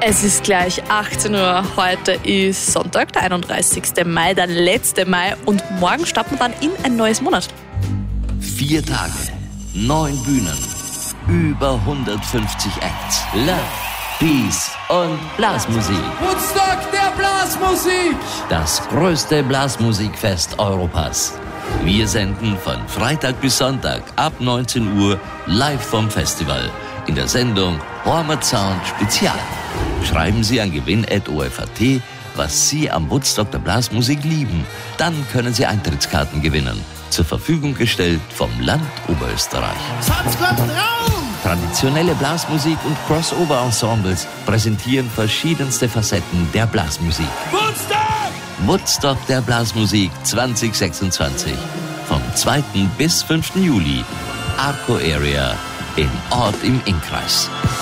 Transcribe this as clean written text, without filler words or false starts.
Es ist gleich 18 Uhr. Heute ist Sonntag, der 31. Mai, der letzte Mai. Und morgen starten wir dann in ein neues Monat. 4 Tage, 9 Bühnen, über 150 Acts. Love, Peace und Blasmusik. Woodstock der Blasmusik! Das größte Blasmusikfest Europas. Wir senden von Freitag bis Sonntag ab 19 Uhr live vom Festival in der Sendung Hormut Sound Spezial. Schreiben Sie an gewinn@ORF.at, was Sie am Woodstock der Blasmusik lieben. Dann können Sie Eintrittskarten gewinnen. Zur Verfügung gestellt vom Land Oberösterreich. Traditionelle Blasmusik und Crossover-Ensembles präsentieren verschiedenste Facetten der Blasmusik. Woodstock der Blasmusik 2026. Vom 2. bis 5. Juli. Arco Area in Ort im Innkreis.